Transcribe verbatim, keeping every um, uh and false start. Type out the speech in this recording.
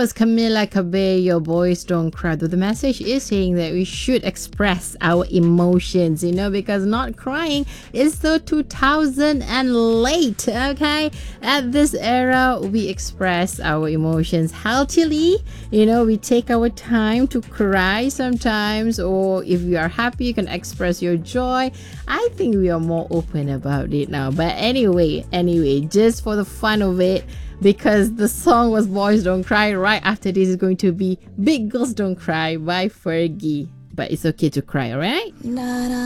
was Camila Cabello, Boys Don't Cry. Though the message is saying that we should express our emotions, you know, because not crying is so two thousand and late, okay? At this era, we express our emotions healthily. You know, we take our time to cry sometimes, or if you are happy, you can express your joy. I think we are more open about it now. But anyway, anyway, just for the fun of it, because the song was Boys Don't Cry, right after this is going to be Big Girls Don't Cry by Fergie. But it's okay to cry, alright?